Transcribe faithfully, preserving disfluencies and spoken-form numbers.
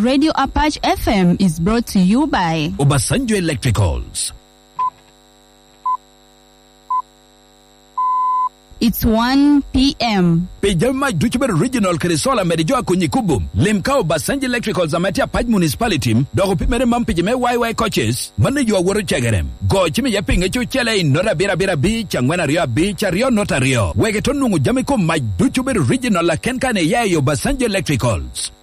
Radio Apache F M is brought to you by Obasanjo Electricals. It's one p m Pejama Duchber Regional Krisola Medijoa Kunyikubum. Limkao Obasanjo Electricals Amatia Paj Municipality. Dogo Pimere Mampijame Y Y coaches. Manajua Woro Chagarem. Go Chimi Yaping Echo Chele Nora Bira Bira Beach and Rio Beach Rio Notario. Wegetonu Jamiko Maj Duchber Regional La Kenkane Yayo Obasanjo Electricals.